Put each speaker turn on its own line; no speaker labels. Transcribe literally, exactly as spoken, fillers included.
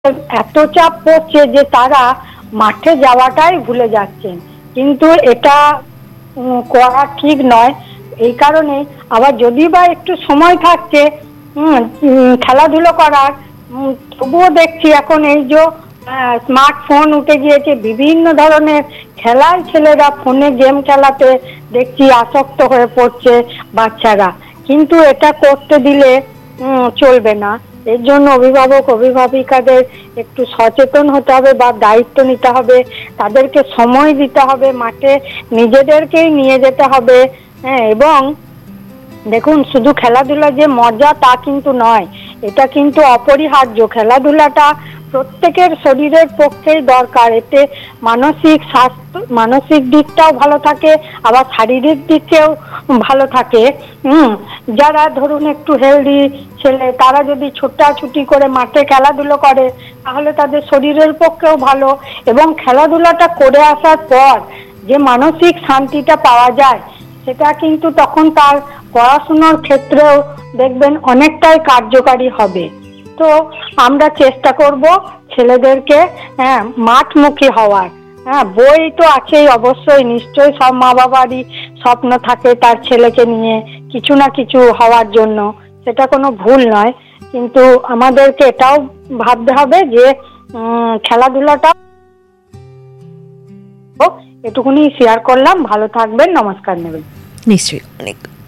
এত চাপ পড়ছে যে তারা মাঠে যাওয়াটাই ভুলে যাচ্ছেন, কিন্তু এটা করা ঠিক নয়। এই কারণে আবার যদি বা একটু সময় থাকছে খেলাধুলো করার, তবুও দেখছি এখন এই যে স্মার্টফোন উঠে গিয়েছে, বিভিন্ন ধরনের খেলায় ছেলেরা ফোনে গেম খেলাতে দেখছি আসক্ত হয়ে পড়ছে বাচ্চারা, কিন্তু এটা করতে দিলে চলবে না। এর জন্য অভিভাবক অভিভাবিকাদের একটু সচেতন হতে হবে বা দায়িত্ব নিতে হবে, তাদেরকে সময় দিতে হবে, মাঠে নিজেদেরকেই নিয়ে যেতে হবে। হ্যাঁ, এবং দেখুন শুধু খেলাধুলা যে মজা তা কিন্তু নয়, এটা কিন্তু অপরিহার্য। খেলাধুলাটা প্রত্যেকের শরীরের পক্ষেই দরকার, এতে মানসিক স্বাস্থ্য মানসিক দিকটাও ভালো থাকে, আবার শারীরিক দিকেও ভালো থাকে। হুম যারা ধরুন একটু হেলদি ছেলে, তারা যদি ছোটাছুটি করে মাঠে খেলাধুলো করে তাহলে তাদের শরীরের পক্ষেও ভালো, এবং খেলাধুলাটা করে আসার পর যে মানসিক শান্তিটা পাওয়া যায় সেটা কিন্তু তখন তার পড়াশোনার ক্ষেত্রেও দেখবেন অনেকটাই কার্যকারী হবে। তো আমরা চেষ্টা করব ছেলেদেরকে হ্যাঁ মাঠমুখী হওয়ার। হ্যাঁ, বই তো আছেই অবশ্যই, নিশ্চয়ই সব মা বাবারই স্বপ্ন থাকে তার ছেলেকে নিয়ে কিছু না কিছু হওয়ার জন্য, সেটা কোনো ভুল নয়, কিন্তু আমাদেরকে এটাও ভাবতে হবে যে খেলাধুলাটা। এটুকুনি শেয়ার করলাম, ভালো থাকবেন, নমস্কার নেবেন।
নিশ্চয়ই, অনেক